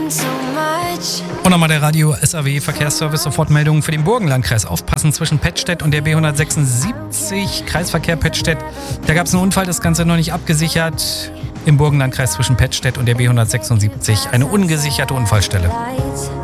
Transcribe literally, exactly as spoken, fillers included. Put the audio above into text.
Und nochmal der Radio S A W Verkehrsservice, Sofortmeldungen für den Burgenlandkreis. Aufpassen zwischen Pettstedt und der B hundertsechsundsiebzig, Kreisverkehr Pettstedt. Da gab es einen Unfall, das Ganze noch nicht abgesichert. Im Burgenlandkreis zwischen Pettstedt und der B hundertsechsundsiebzig eine ungesicherte Unfallstelle.